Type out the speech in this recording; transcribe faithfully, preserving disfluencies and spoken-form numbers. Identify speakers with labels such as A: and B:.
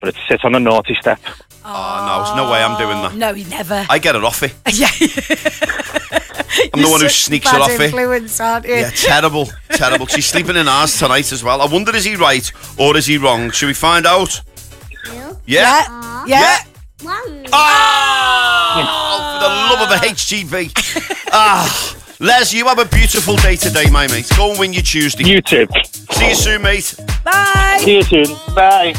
A: but it sits on a naughty step.
B: Oh, no, there's no way I'm doing that.
C: No, he never.
B: I get it off it.
C: Yeah.
B: I'm the one who sneaks her off it.
C: Bad influence, aren't you?
B: Yeah, terrible, terrible. She's sleeping in ours tonight as well. I wonder, is he right or is he wrong? Should we find out?
D: Two.
B: Yeah?
C: Yeah. Yeah.
D: One.
B: Oh, for the love of a H G V. Ah, Les, you have a beautiful day today, my mate. Go and win your Tuesday.
A: You too.
B: See you soon, mate.
C: Bye.
A: See you soon. Bye.